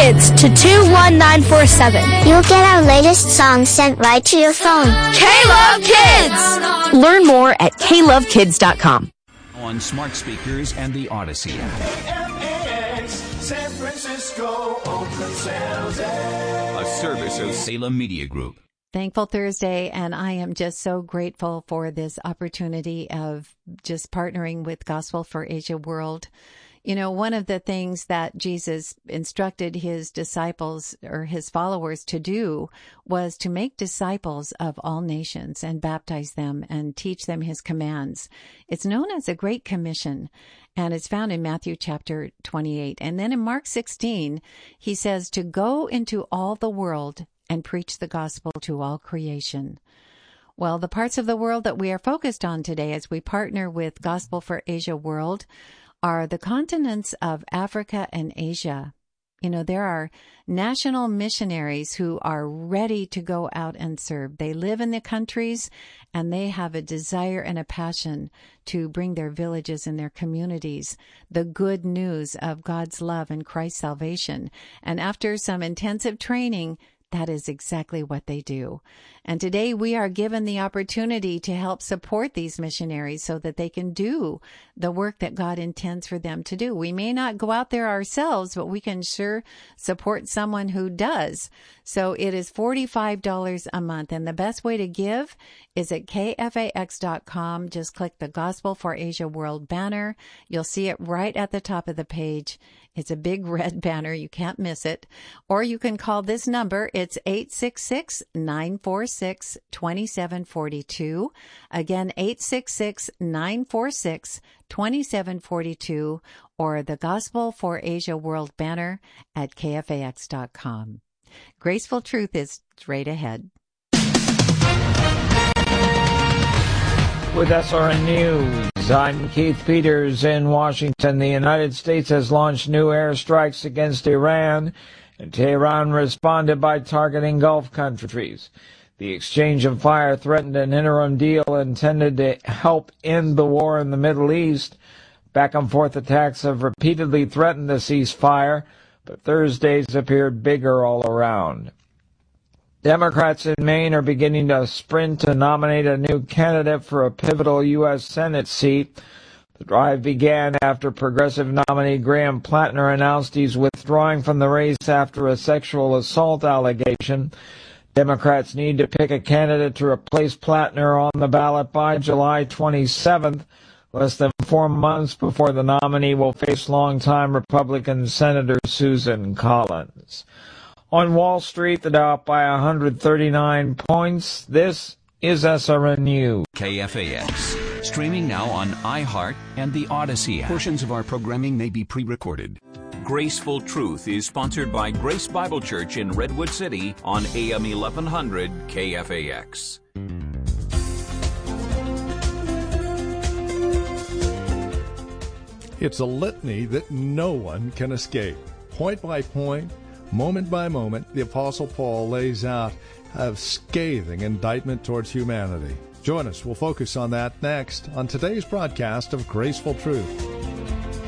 Kids to 21947. You'll get our latest songs sent right to your phone. K-Love Kids! Learn more at klovekids.com. On smart speakers and the Odyssey app. San Francisco Open Sales Day. A service of Salem Media Group. Thankful Thursday, and I am just so grateful for this opportunity of just partnering with Gospel for Asia World. You know, one of the things that Jesus instructed his disciples or his followers to do was to make disciples of all nations and baptize them and teach them his commands. It's known as a Great Commission, and it's found in Matthew chapter 28. And then in Mark 16, he says to go into all the world and preach the gospel to all creation. Well, the parts of the world that we are focused on today as we partner with Gospel for Asia World are the continents of Africa and Asia. You know, there are national missionaries who are ready to go out and serve. They live in the countries and they have a desire and a passion to bring their villages and their communities the good news of God's love and Christ's salvation. And after some intensive training, that is exactly what they do. And today we are given the opportunity to help support these missionaries so that they can do the work that God intends for them to do. We may not go out there ourselves, but we can sure support someone who does. So it is $45 a month. And the best way to give is at kfax.com. Just click the Gospel for Asia World banner. You'll see it right at the top of the page. It's a big red banner. You can't miss it. Or you can call this number. It's 866-946-2742. Again, 866-946-2742, or the Gospel for Asia World banner at kfax.com. Graceful Truth is straight ahead. With SRN News, I'm Keith Peters in Washington. The United States has launched new airstrikes against Iran, and Tehran responded by targeting Gulf countries. The exchange of fire threatened an interim deal intended to help end the war in the Middle East. Back-and-forth attacks have repeatedly threatened the ceasefire, but Thursdays appeared bigger all around. Democrats in Maine are beginning to sprint to nominate a new candidate for a pivotal U.S. Senate seat. The drive began after progressive nominee Graham Plattner announced he's withdrawing from the race after a sexual assault allegation. Democrats need to pick a candidate to replace Plattner on the ballot by July 27th, less than 4 months before the nominee will face longtime Republican Senator Susan Collins. On Wall Street, the Dow up by 139 points. This is SRN News. KFAX. Streaming now on iHeart and the Odyssey app. Portions of our programming may be pre-recorded. Graceful Truth is sponsored by Grace Bible Church in Redwood City on AM 1100 KFAX. It's a litany that no one can escape. Point by point, moment by moment, the Apostle Paul lays out a scathing indictment towards humanity. Join us. We'll focus on that next on today's broadcast of Graceful Truth.